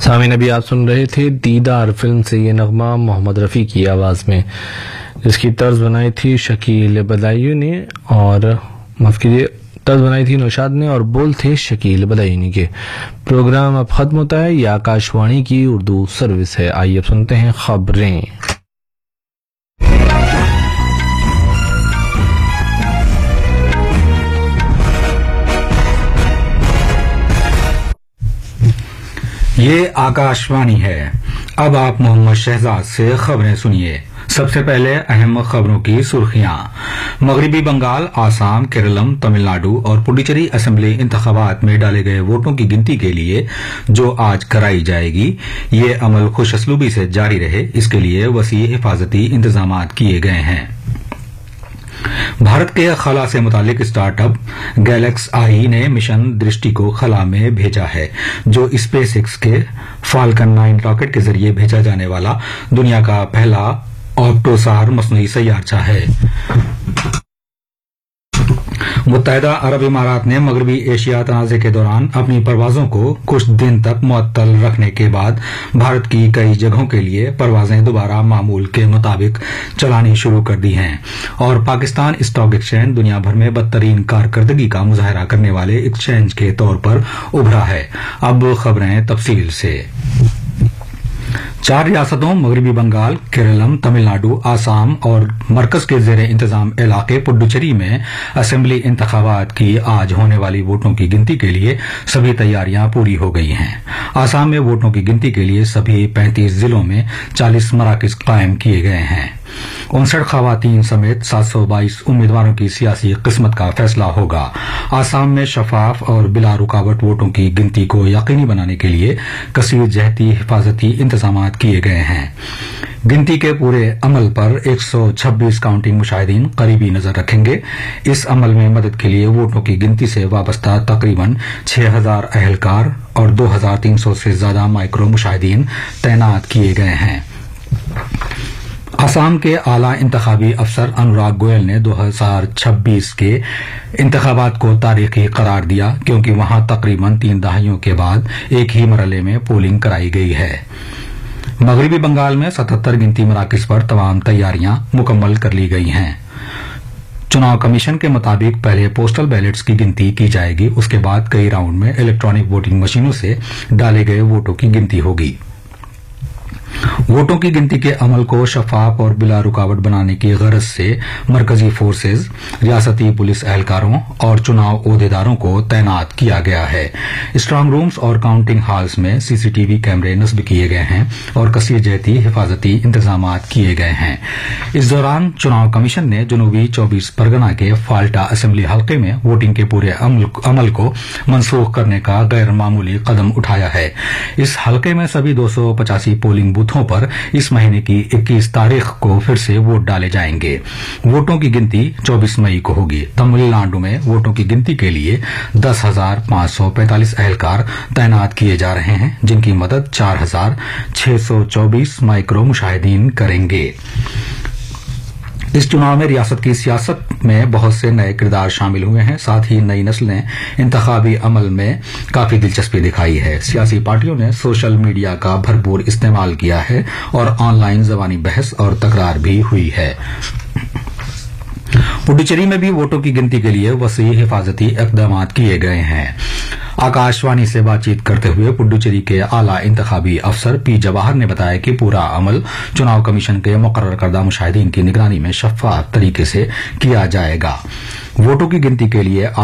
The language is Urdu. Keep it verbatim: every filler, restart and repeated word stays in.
سامعین ابھی آپ سن رہے تھے دیدار فلم سے یہ نغمہ محمد رفیع کی آواز میں، جس کی طرز بنائی تھی شکیل بدایوں نے، اور معاف کیجیے طرز بنائی تھی نوشاد نے اور بول تھے شکیل بدایوں کے۔ پروگرام اب ختم ہوتا ہے، یہ آکاشوانی کی اردو سروس ہے۔ آئیے اب سنتے ہیں خبریں۔ یہ آکاشوانی ہے۔ اب آپ محمد شہزاد سے خبریں سنیے۔ سب سے پہلے اہم خبروں کی سرخیاں۔ مغربی بنگال، آسام، کیرلم، تمل ناڈو اور پڈوچیری اسمبلی انتخابات میں ڈالے گئے ووٹوں کی گنتی کے لیے جو آج کرائی جائے گی، یہ عمل خوش اسلوبی سے جاری رہے، اس کے لیے وسیع حفاظتی انتظامات کیے گئے ہیں۔ بھارت کے خلا سے متعلق اسٹارٹ اپ گیلیکس آئی نے مشن درشٹی کو خلا میں بھیجا ہے، جو اسپیس ایکس کے فالکن نائن راکٹ کے ذریعے بھیجا جانے والا دنیا کا پہلا آپٹوسار مصنوعی سیارچہ ہے۔ متحدہ عرب امارات نے مغربی ایشیا تنازع کے دوران اپنی پروازوں کو کچھ دن تک معطل رکھنے کے بعد بھارت کی کئی جگہوں کے لیے پروازیں دوبارہ معمول کے مطابق چلانی شروع کر دی ہیں، اور پاکستان اسٹاک ایکسچینج دنیا بھر میں بدترین کارکردگی کا مظاہرہ کرنے والے ایکسچینج کے طور پر ابھرا ہے۔ اب خبریں تفصیل سے۔ چار ریاستوں مغربی بنگال، کیرلم، تمل ناڈو، آسام اور مرکز کے زیر انتظام علاقے پڈوچیری میں اسمبلی انتخابات کی آج ہونے والی ووٹوں کی گنتی کے لیے سبھی تیاریاں پوری ہو گئی ہیں۔ آسام میں ووٹوں کی گنتی کے لیے سبھی پینتیس ضلعوں میں چالیس مراکز قائم کیے گئے ہیں۔ انسٹھ خواتین سمیت سات سو بائیس امیدواروں کی سیاسی قسمت کا فیصلہ ہوگا۔ آسام میں شفاف اور بلا رکاوٹ ووٹوں کی گنتی کو یقینی بنانے کے لیے کثیر جہتی حفاظتی انتظامات کیے گئے ہیں۔ گنتی کے پورے عمل پر ایک سو چھبیس کاؤنٹنگ مشاہدین قریبی نظر رکھیں گے۔ اس عمل میں مدد کے لیے ووٹوں کی گنتی سے وابستہ تقریباً چھ ہزار اہلکار اور دو ہزار تین سو سے زیادہ مائکرو مشاہدین تعینات کیے گئے ہیں۔ آسام کے اعلیٰ انتخابی افسر انوراگ گوئل نے دو ہزار چھبیس کے انتخابات کو تاریخی قرار دیا، کیونکہ وہاں تقریباً تین دہائیوں کے بعد ایک ہی مرحلے میں پولنگ کرائی گئی ہے۔ مغربی بنگال میں ستہتر گنتی مراکز پر تمام تیاریاں مکمل کر لی گئی ہیں۔ چناؤ کمیشن کے مطابق پہلے پوسٹل بیلٹس کی گنتی کی جائے گی، اس کے بعد کئی راؤنڈ میں الیکٹرانک ووٹنگ مشینوں سے ڈالے گئے ووٹوں کی گنتی ہوگی۔ ووٹوں کی گنتی کے عمل کو شفاف اور بلا رکاوٹ بنانے کی غرض سے مرکزی فورسز، ریاستی پولیس اہلکاروں اور چناؤ عہدیداروں کو تعینات کیا گیا ہے۔ اسٹرانگ رومز اور کاؤنٹنگ ہالز میں سی سی ٹی وی کیمرے نصب کیے گئے ہیں اور کثیر جہتی حفاظتی انتظامات کیے گئے ہیں۔ اس دوران چناؤ کمیشن نے جنوبی چوبیس پرگنہ کے فالٹا اسمبلی حلقے میں ووٹنگ کے پورے عمل کو منسوخ کرنے کا غیر معمولی قدم اٹھایا ہے۔ اس حلقے میں سبھی دو سو پچاسی پولنگ بوتھوں پر اس مہینے کی اکیس تاریخ کو پھر سے ووٹ ڈالے جائیں گے۔ ووٹوں کی گنتی چوبیس مئی کو ہوگی۔ تمل ناڈو میں ووٹوں کی گنتی کے لیے دس ہزار پانچ سو پینتالیس اہلکار تعینات کیے جا رہے ہیں، جن کی مدد چار ہزار چھ سو چوبیس مائکرو مشاہدین کریں گے۔ اس چناؤ میں ریاست کی سیاست میں بہت سے نئے کردار شامل ہوئے ہیں، ساتھ ہی نئی نسل نے انتخابی عمل میں کافی دلچسپی دکھائی ہے۔ سیاسی پارٹیوں نے سوشل میڈیا کا بھرپور استعمال کیا ہے اور آن لائن زبانی بحث اور تکرار بھی ہوئی ہے۔ پڈوچیری میں بھی ووٹوں کی گنتی کے لیے وسیع حفاظتی اقدامات کیے گئے ہیں۔ آکاشوانی سے بات چیت کرتے ہوئے پڈوچیری کے اعلیٰ انتخابی افسر پی جواہر نے بتایا کہ پورا عمل چناؤ کمیشن کے مقرر کردہ مشاہدین کی نگرانی میں شفاف طریقے سے کیا جائے گا۔ ووٹوں کی گنتی کے لیے